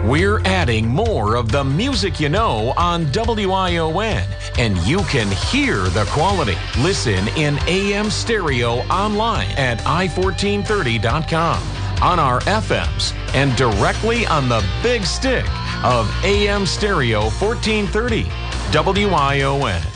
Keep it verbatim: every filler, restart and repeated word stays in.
We're adding more of the music you know on W I O N, and you can hear the quality. Listen in A M stereo online at i fourteen thirty dot com, on our F Ms, and directly on the big stick of A M stereo fourteen thirty. W I O N.